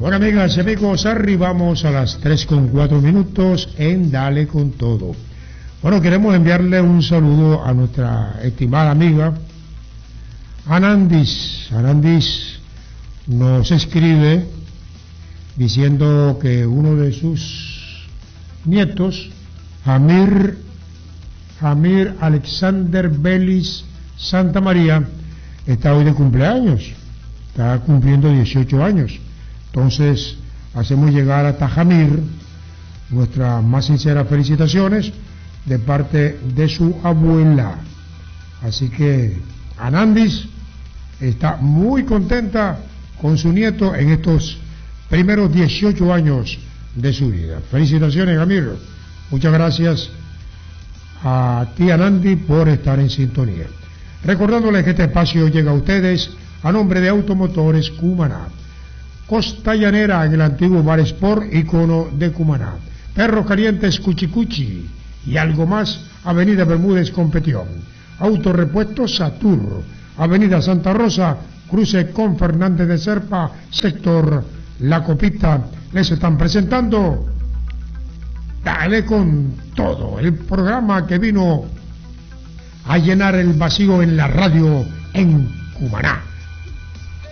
Bueno, amigas y amigos, arribamos a las 3:04 en Dale con Todo. Bueno, queremos enviarle un saludo a nuestra estimada amiga Anandis. Anandis nos escribe diciendo que uno de sus nietos, Jamir Alexander Belis Santa María, está hoy de cumpleaños, está cumpliendo 18 años. Entonces, hacemos llegar a Jamir nuestras más sinceras felicitaciones de parte de su abuela. Así que Anandis está muy contenta con su nieto en estos primeros 18 años de su vida. Felicitaciones, Jamir. Muchas gracias a ti, Anandi, por estar en sintonía. Recordándoles que este espacio llega a ustedes a nombre de Automotores Cumaná, Costa Llanera en el antiguo Bar Sport, icono de Cumaná, Perros Calientes Cuchicuchi y algo más, Avenida Bermúdez Competión, Autorepuestos Satur, Avenida Santa Rosa, cruce con Fernández de Serpa, sector La Copita. Les están presentando Dale con Todo, el programa que vino a llenar el vacío en la radio en Cumaná.